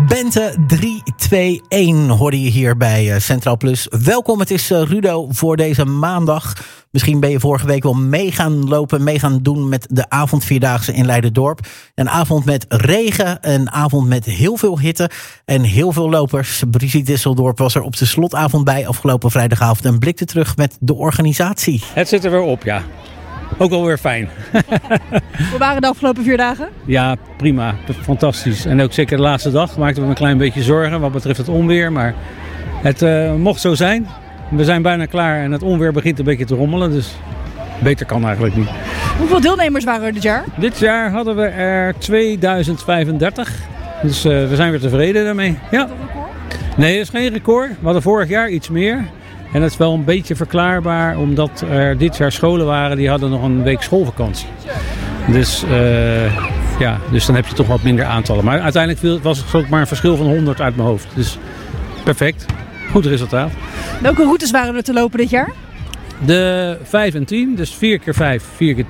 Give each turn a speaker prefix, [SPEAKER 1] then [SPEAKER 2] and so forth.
[SPEAKER 1] Bente 3-2-1 hoorde je hier bij Centraal Plus. Welkom, het is Rudo voor deze maandag. Misschien ben je vorige week wel mee gaan lopen, mee gaan doen met de avondvierdaagse in Leiderdorp. Een avond met regen, een avond met heel veel hitte en heel veel lopers. Brigitte Disseldorp was er op de slotavond bij afgelopen vrijdagavond en blikte terug met de organisatie.
[SPEAKER 2] Het zit er weer op, ja. Ook wel weer fijn.
[SPEAKER 3] Hoe waren de afgelopen 4 dagen?
[SPEAKER 2] Ja, prima. Fantastisch. En ook zeker de laatste dag maakten we een klein beetje zorgen wat betreft het onweer. Maar het mocht zo zijn. We zijn bijna klaar en het onweer begint een beetje te rommelen. Dus beter kan eigenlijk niet.
[SPEAKER 3] Hoeveel deelnemers waren er dit jaar?
[SPEAKER 2] Dit jaar hadden we er 2035. Dus we zijn weer tevreden daarmee. Ja.
[SPEAKER 3] Is dat een record?
[SPEAKER 2] Nee, dat is geen record. We hadden vorig jaar iets meer. En dat is wel een beetje verklaarbaar, omdat er dit jaar scholen waren die hadden nog een week schoolvakantie. Dus, dus dan heb je toch wat minder aantallen. Maar uiteindelijk was het ook maar een verschil van 100 uit mijn hoofd. Dus perfect. Goed resultaat.
[SPEAKER 3] Welke routes waren er te lopen dit jaar?
[SPEAKER 2] De 5 en 10, dus 4x5, 4x10